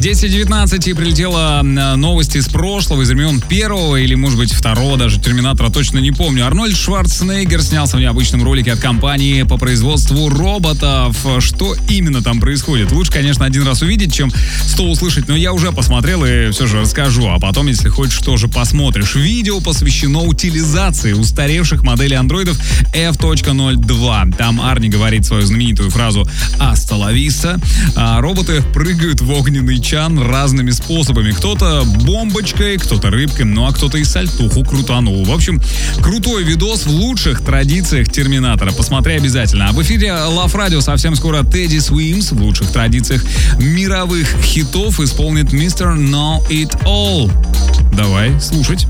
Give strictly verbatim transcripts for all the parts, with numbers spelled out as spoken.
десять девятнадцать, и прилетела новость из прошлого, из времен первого или, может быть, второго даже «Терминатора», точно не помню. Арнольд Шварценеггер снялся в необычном ролике от компании по производству роботов. Что именно там происходит? Лучше, конечно, один раз увидеть, чем сто услышать, но я уже посмотрел и все же расскажу. А потом, если хочешь, тоже посмотришь. Видео посвящено утилизации устаревших моделей андроидов эф ноль два. Там Арни говорит свою знаменитую фразу «Аста ла виста». А роботы прыгают в огненный чан разными способами. Кто-то бомбочкой, кто-то рыбкой, ну а кто-то и сальтуху крутанул. В общем, крутой видос в лучших традициях «Терминатора». Посмотри обязательно. А в эфире Love Radio совсем скоро Teddy Swims в лучших традициях мировых хитов исполнит мистер Know It All. Давай слушать.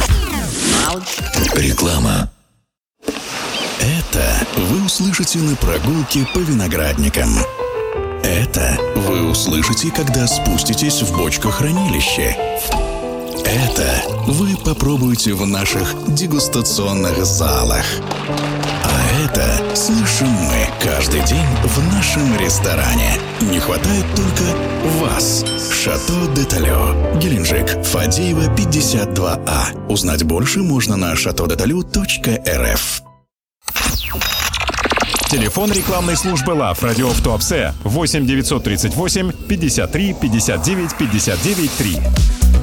Реклама. Это вы услышите на прогулке по виноградникам. Это вы услышите, когда спуститесь в бочкохранилище. Это вы попробуете в наших дегустационных залах. А это слышим мы каждый день в нашем ресторане. Не хватает только вас. Шато де Талё, Геленджик, Фадеева, пятьдесят два А. Узнать больше можно на шато де талё точка эр эф. Телефон рекламной службы Love Radio в Туапсе восемь девятьсот тридцать восемь пятьдесят три пятьдесят девять пятьдесят девять три.